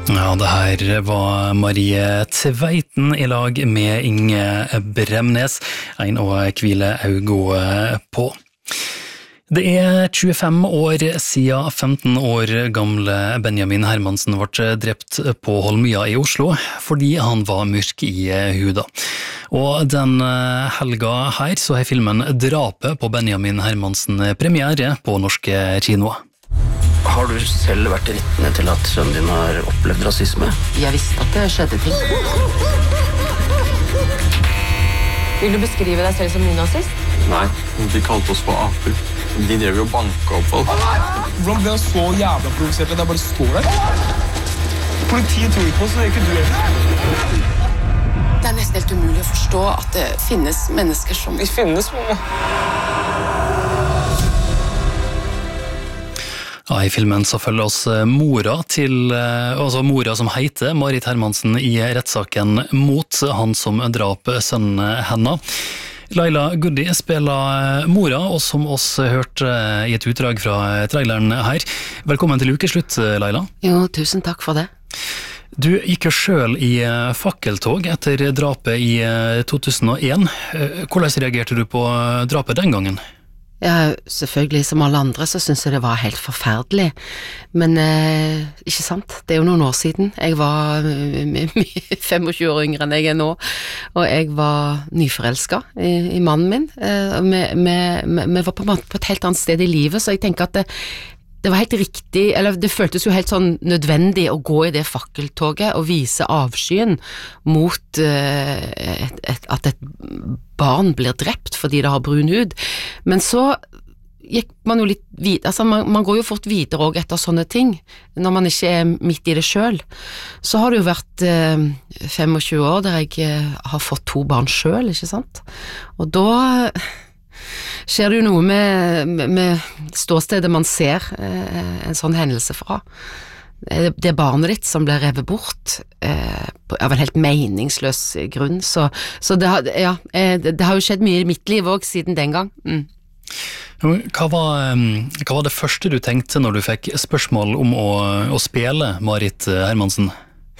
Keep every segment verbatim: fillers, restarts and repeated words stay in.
Ja, det her var Marie Tveiten I lag med Inge Bremnes, en å hvile øynene på. Det er tjuefem år siden femten år gamle Benjamin Hermansen ble drept på Holmøya I Oslo, fordi han var mørk I huda. Og den helga her så er filmen Drapet på Benjamin Hermansen premiere på norske kinoer. Har du selv vært rittende til at sønnen din har opplevd rasisme? Jeg visste at det skjedde ting. Vil du beskrive deg selv som nynazist? Nei, de kalte oss for aper. De drev jo banka opp folk. Hvordan ble han så jævla provosert at jeg bare står der? Politiet tror ikke på oss, så det er ikke du heller. Det er nesten helt umulig å forstå at det finnes mennesker som... Det finnes mange. Ja, I filmen så følger oss mora til, altså mora som heter Marit Hermansen I rettssaken mot han som drap sønnen hennes. Laila Goody spiller mora, og som oss hørte I et utdrag fra traileren her. Velkommen til ukeslutt, Laila. Jo, tusen takk for det. Du gikk jo selv I fakkeltog etter drapet I to tusen og en. Hvordan reagerte du på drapet den gangen? Ja, selvfølgelig, som alle andre så synes jeg det var helt forferdelig, men eh, ikke sant, det er jo noen år siden. Jeg var tjuefem år yngre enn jeg er nå, og jeg var nyforelsket I, I mannen min. Eh, vi, vi, vi var på, på et helt annet sted I livet, så jeg tenker at det, det var helt riktig, eller det føltes jo helt sånn nødvendig å gå I det fakkeltoget og vise avskyen mot uh, et, et, at et barn blir drept fordi det har brun hud. Men så gikk man jo litt videre, altså man, man går jo fort videre også etter sånne ting, når man ikke er midt I det selv. Så har det jo vært uh, tjuefem år der jeg uh, har fått to barn selv, ikke sant? Og da... skjer det jo noe med, med ståstedet man ser eh, en sånn hendelse fra. Det, det barnet ditt som ble revet bort eh, av en helt meningsløs grunn, så, så det, har, ja, eh, det, det har jo skjedd mye I mitt liv også siden den gang. Mm. Hva var, hva var det første du tenkte når du fikk spørsmål om å, å spille Marit Hermansen?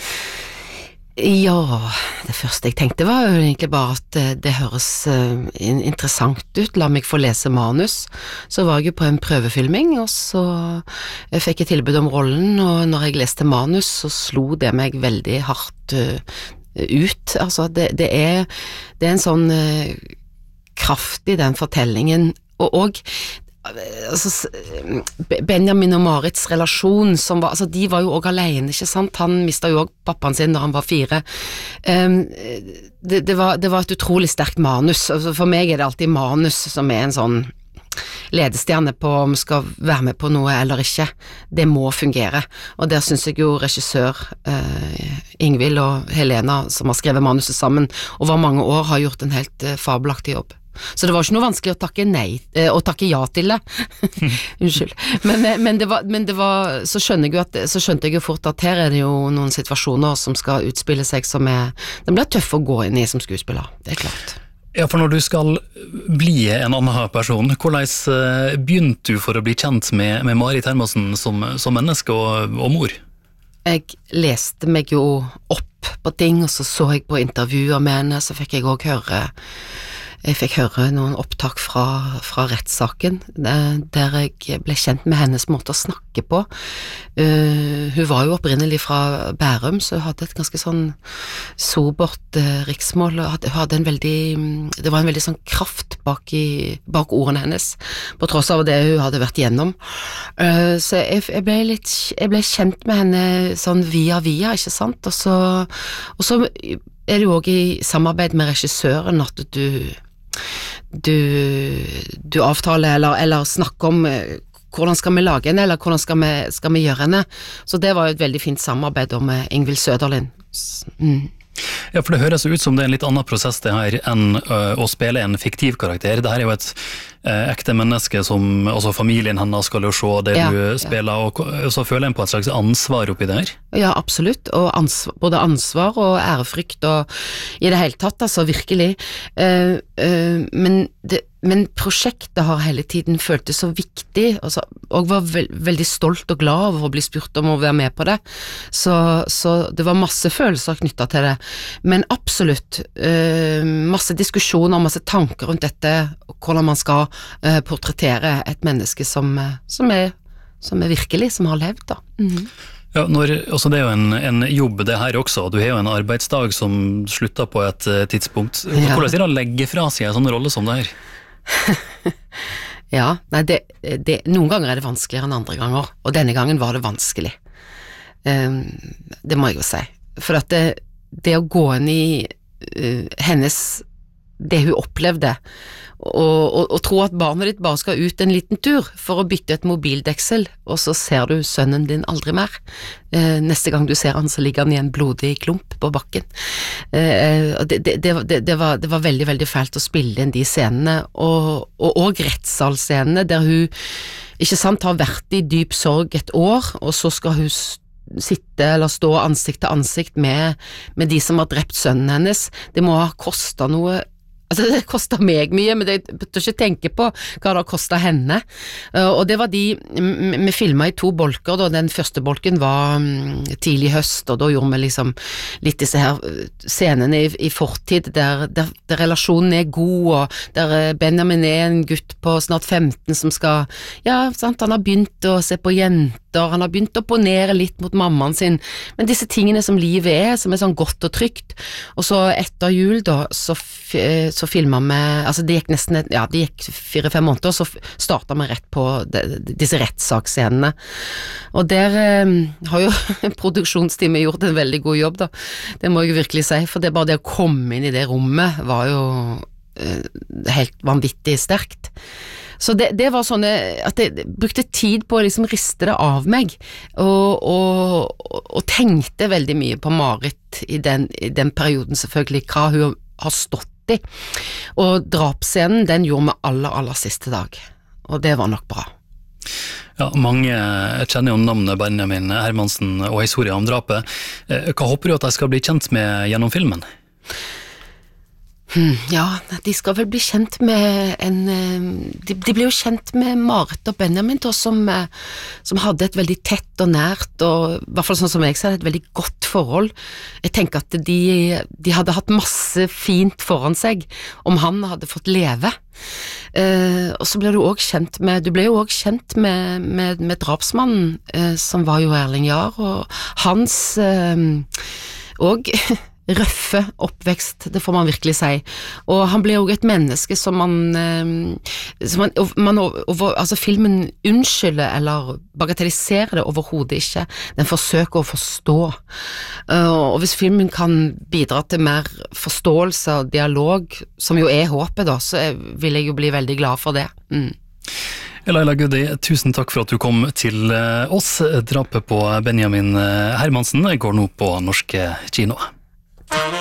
Ja, det første jeg tenkte var jo egentlig bare at det, det høres uh, interessant ut, la meg få lese manus. Så var jeg jo på en prøvefilming, og så jeg fikk jeg tilbud om rollen, og når jeg leste manus, så slo det meg veldig hardt uh, ut. Altså, det, det, er, det er en sånn uh, kraft I den fortellingen, og, og altså, Benjamin og Marits relasjon som var, altså de var jo også alene, ikke sant? Han mistet jo også pappaen sin da han var fire. Um, det, det, var, det var et utrolig sterkt manus. Altså, for meg er det alltid manus som er en sånn ledestjerne på om skal være med på noe eller ikke. Det må fungere. Og der synes jeg jo regissør uh, Ingvild og Helena som har skrevet manuset sammen over mange år har gjort en helt uh, fabelaktig jobb. Så det var ikke noe vanskelig å takke nei, eh, å takke ja til det. Unnskyld. Men, men, det var, men det var, så, skjønner jeg jo at, så skjønte jeg jo fort at her er det jo noen situasjoner som skal utspille seg som er, den blir tøff å gå inn I som skuespiller, det er klart. Ja, for når du skal bli en annen person, hvordan begynte du for å bli kjent med, med Marit Hermansen som, som menneske og, og mor? Jeg leste meg jo opp på ting, og så så jeg på intervjuer med henne, så fikk jeg også høre Jeg fikk høre noen opptak fra, fra rettssaken, der jeg ble kjent med hennes måte å snakke på. Uh, hun var jo opprinnelig fra Bærum, så hun hadde et ganske sånn sobert uh, riksmål, og hadde, hadde en veldig, det var en veldig sånn kraft bak, i, bak ordene hennes, på tross av det hun hadde vært gjennom. Uh, så jeg, jeg, ble litt, jeg ble kjent med henne sånn via via, ikke sant? Og så, og så er det jo også I samarbeid med regissøren at du Du, du avtaler eller, eller snakker om uh, hvordan skal vi lage henne, eller hvordan skal vi, skal vi gjøre henne. Så det var jo et veldig fint samarbeid med Ingvild Søderlind. Mm. Ja, for det høres ut som det er en litt annen prosess det her enn uh, å spille en fiktiv karakter. Det her er jo et uh, ekte menneske som, altså familien hennes skal jo se det ja, du spiller, ja. og så føler en på et slags ansvar oppi det her. Ja, absolutt, og ansvar, både ansvar og ærefrykt, og i det hele tatt, altså virkelig. Uh, uh, men det Men prosjektet har hele tiden følt det så viktig, og, så, og var veld, veldig stolt og glad over å bli spurt om å være med på det. Så, så det var masse følelser knyttet til det. Men absolutt, eh, masse diskusjoner, masse tanker rundt dette, hvordan man skal eh, portrettere et menneske som, som, er, som er virkelig, som har levd da. Mm-hmm. Ja, når, altså det er jo en, en jobb det her også, du har jo en arbeidsdag som slutter på et tidspunkt. Hvordan er det å legge fra seg en sånn rolle som det her? Ja, nei, det, det, noen ganger er det vanskeligere enn andre ganger, og denne gangen var det vanskelig. Um, det må jeg jo si. For at det, det å gå inn i uh, hennes, det hun opplevde, og, og, og tro at barnet ditt bare skal ut en liten tur for å bytte et mobildeksel, og så ser du sønnen din aldri mer. Eh, neste gang du ser han, så ligger han i en blodig klump på bakken. Eh, det, det, det, det, var, det var veldig, veldig fælt å spille inn de scenene, og, og, og rettssalscenene, der hun, ikke sant, har vært i dyp sorg et år, og så skal hun sitte eller stå ansikt til ansikt med, med de som har drept sønnen hennes. Det må ha kostet noe. Altså, det kostet meg mye, men jeg bør ikke tenke på hva det har kostet henne. Uh, og det var de, vi filmet i to bolker, da. Den første bolken var um, tidlig høst, og da gjorde vi liksom litt disse her scenene i, i fortid, der, der, der relasjonen er god, og der Benjamin er en gutt på snart femten som skal, ja, sant, han har begynt å se på jenter, han har begynt å opponere litt mot mammaen sin, men disse tingene som livet er, som er sånn godt og trygt. Og så etter jul da, så, så filmet vi, altså det gikk nesten, ja, det gikk fire-fem måneder, så startet vi rett på de, disse rettssaksscenene. Og der eh, har jo produksjonsteamet gjort en veldig god jobb da, det må jeg virkelig si, for det bare det å komme inn i det rommet var jo eh, helt vanvittig sterkt. Så det, det var sånne, at jeg brukte tid på å liksom riste det av meg, og, og, og tenkte veldig mye på Marit i den, i den perioden selvfølgelig, hva hun har stått i. Og drapsscenen, den gjorde vi aller, aller siste dag, og det var nok bra. Ja, mange kjenner jo navnet Benjamin Hermansen og historien om drapet. Hva håper du at jeg skal bli kjent med gjennom filmen? Hmm, ja, de skal vel bli kjent med en de, de ble jo kjent med Marit og Benjamin da, som, som hadde et veldig tett og nært, og i hvert fall sånn som jeg sa, et veldig godt forhold. Jeg tenker at de, de hadde hatt masse fint foran seg om han hadde fått leve. Uh, og så ble du også kjent med du ble jo også kjent med, med, med drapsmannen, uh, som var jo Erling Jahr, og hans uh, og røffe oppvekst, det får man virkelig si. Og han ble jo et menneske som man, som man, man over, altså filmen unnskylder eller bagatelliserer det overhodet ikke. Den forsøker å forstå. Og hvis filmen kan bidra til mer forståelse og dialog, som jo er håpet da, så vil jeg jo bli veldig glad for det. Mm. Laila Goody, tusen takk for at du kom til oss. Drapet på Benjamin Hermansen går nå på norske kinoer.